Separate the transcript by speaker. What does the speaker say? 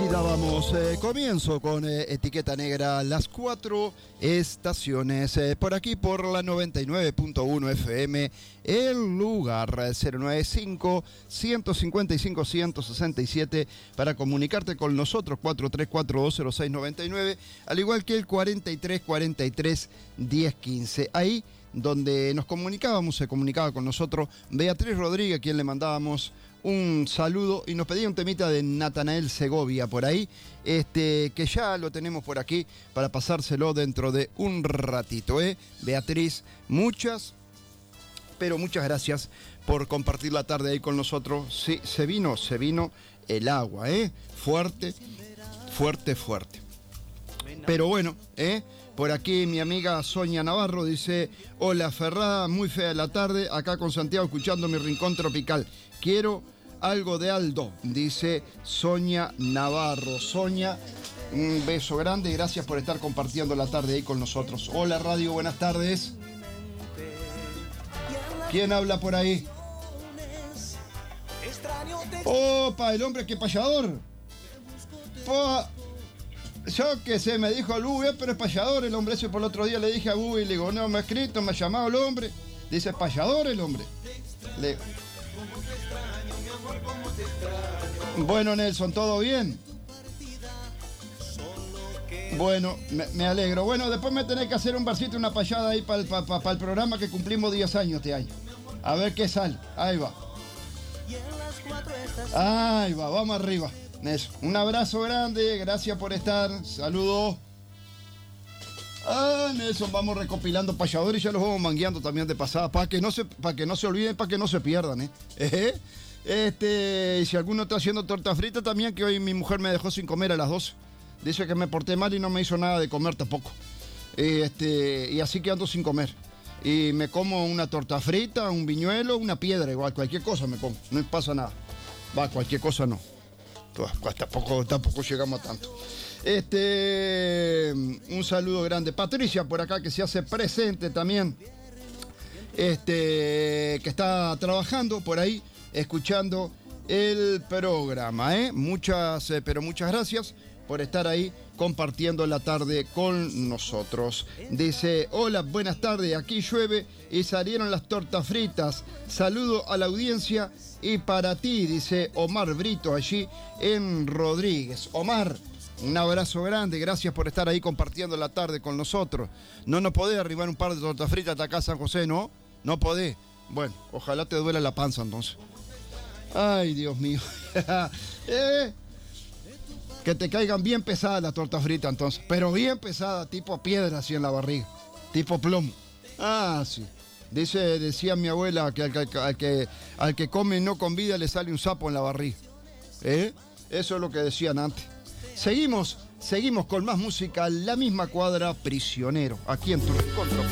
Speaker 1: Así dábamos comienzo con Etiqueta Negra, las 4 estaciones. Por aquí, por la 99.1 FM, el lugar 095-155-167 para comunicarte con nosotros, 43420699, al igual que el 4343-1015. Ahí donde nos comunicábamos, se comunicaba con nosotros Beatriz Rodríguez, a quien le mandábamos un saludo y nos pedía un temita de Natanael Segovia por ahí, que ya lo tenemos por aquí para pasárselo dentro de un ratito. Beatriz, muchas gracias por compartir la tarde ahí con nosotros. Sí, se vino el agua, fuerte. Pero bueno, por aquí mi amiga Sonia Navarro dice: hola Ferrada, muy fea la tarde, acá con Santiago escuchando mi rincón tropical. Quiero algo de Aldo, dice Sonia Navarro. Sonia, un beso grande y gracias por estar compartiendo la tarde ahí con nosotros. Hola Radio, buenas tardes. ¿Quién habla por ahí? Opa, el hombre que payador. Yo que sé, me dijo Luis, pero es payador el hombre ese. Por el otro día le dije a Luis, le digo, no, me ha escrito, me ha llamado el hombre. Dice, payador el hombre. Bueno, Nelson, ¿todo bien? Bueno, me alegro. Bueno, después me tenés que hacer un barcito, una payada ahí para el programa que cumplimos 10 años este año. A ver qué sale. Ahí va. Ahí va, vamos arriba. Nelson, un abrazo grande, gracias por estar, saludos. Nelson, vamos recopilando payadores y ya los vamos mangueando también de pasada, para que no se olviden, para que no se pierdan. Y si alguno está haciendo torta frita también, que hoy mi mujer me dejó sin comer a las 12. Dice que me porté mal y no me hizo nada de comer tampoco. Y así que ando sin comer. Y me como una torta frita, un viñuelo, una piedra, igual, cualquier cosa me como, no pasa nada. Va, cualquier cosa no. Tampoco llegamos a tanto. Un saludo grande. Patricia por acá, que se hace presente también. Que está trabajando por ahí, escuchando el programa. Muchas gracias por estar ahí compartiendo la tarde con nosotros. Dice, hola, buenas tardes, aquí llueve y salieron las tortas fritas. Saludo a la audiencia y para ti, dice Omar Brito, allí en Rodríguez. Omar, un abrazo grande, gracias por estar ahí compartiendo la tarde con nosotros. No nos podés arribar un par de tortas fritas hasta acá San José, ¿no? No podés. Bueno, ojalá te duela la panza entonces. Ay, Dios mío. Que te caigan bien pesadas las tortas fritas entonces, pero bien pesadas, tipo piedra así en la barriga, tipo plomo. Sí. Decía mi abuela que al que come y no con vida le sale un sapo en la barriga. Eso es lo que decían antes. Seguimos con más música, la misma cuadra, Prisionero, aquí en tu rincón tropical.